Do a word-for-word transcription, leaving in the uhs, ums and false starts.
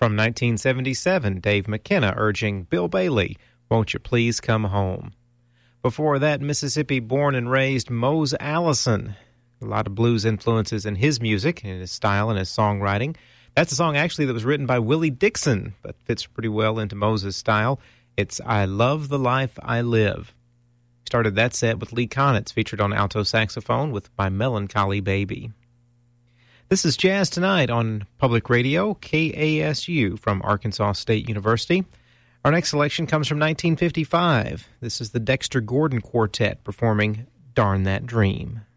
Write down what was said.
From nineteen seventy-seven, Dave McKenna urging Bill Bailey, "Won't you please come home?" Before that, Mississippi born and raised Mose Allison. A lot of blues influences in his music, in his style, and his songwriting. That's a song actually that was written by Willie Dixon, but fits pretty well into Mose's style. It's "I Love the Life I Live." Started that set with Lee Konitz, featured on alto saxophone with My Melancholy Baby. This is Jazz Tonight on Public Radio, K A S U from Arkansas State University. Our next selection comes from nineteen fifty-five. This is the Dexter Gordon Quartet performing Darn That Dream.